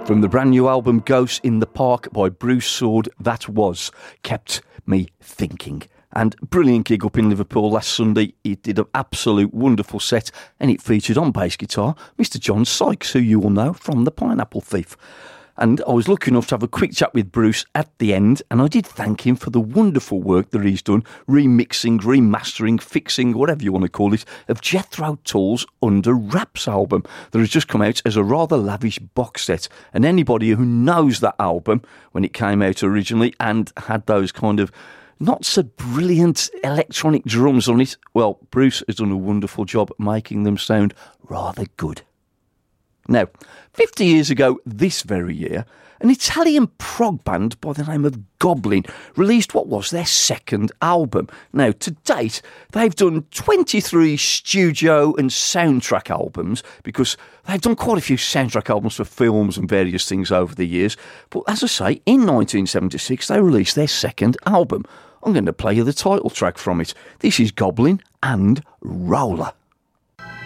From the brand new album Ghosts in the Park by Bruce Sword, that was Kept Me Thinking. And brilliant gig up in Liverpool last Sunday. He did an absolute wonderful set, and it featured on bass guitar Mr. John Sykes, who you all know from The Pineapple Thief. And I was lucky enough to have a quick chat with Bruce at the end, and I did thank him for the wonderful work that he's done, remixing, remastering, fixing, whatever you want to call it, of Jethro Tull's Under Wraps album that has just come out as a rather lavish box set. And anybody who knows that album, when it came out originally and had those kind of not so brilliant electronic drums on it, well, Bruce has done a wonderful job making them sound rather good. Now, 50 years ago this very year, an Italian prog band by the name of Goblin released what was their second album. Now, to date, they've done 23 studio and soundtrack albums, because they've done quite a few soundtrack albums for films and various things over the years. But as I say, in 1976, they released their second album. I'm going to play you the title track from it. This is Goblin and Roller.